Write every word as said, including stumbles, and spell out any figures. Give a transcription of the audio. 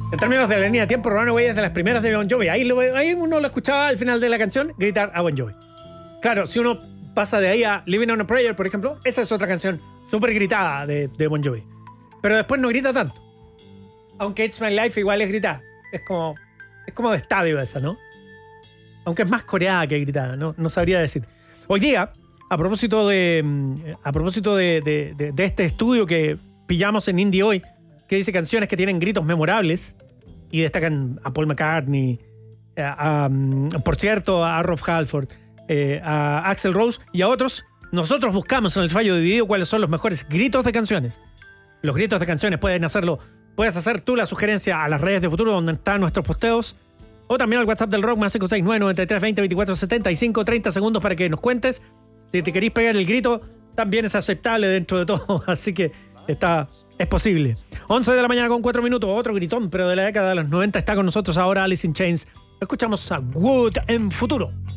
En términos de la línea de tiempo, Runaway es de las primeras de Bon Jovi. Ahí, lo, ahí uno lo escuchaba al final de la canción gritar a Bon Jovi. Claro, si uno pasa de ahí a Living on a Prayer, por ejemplo, esa es otra canción súper gritada de, de Bon Jovi. Pero después no grita tanto. Aunque It's My Life igual es gritada. Es como, es como de estadio esa, ¿no? Aunque es más coreada que gritada, no, no sabría decir. Hoy día, a propósito de, a propósito de, de, de, de este estudio que pillamos en Indie Hoy, que dice canciones que tienen gritos memorables y destacan a Paul McCartney, a, a, por cierto, a Rob Halford, eh, a Axl Rose y a otros. Nosotros buscamos en el fallo dividido cuáles son los mejores gritos de canciones. Los gritos de canciones pueden hacerlo, puedes hacer tú la sugerencia a las redes de Futuro donde están nuestros posteos, o también al WhatsApp del Rock más cinco seis nueve, nueve tres dos cero, veinticuatro setenta y cinco, treinta segundos para que nos cuentes. Si te queréis pegar el grito, también es aceptable dentro de todo, así que está, es posible. once de la mañana con cuatro minutos, otro gritón, pero de la década de los noventa está con nosotros ahora Alice in Chains. Escuchamos a Wood en Futuro.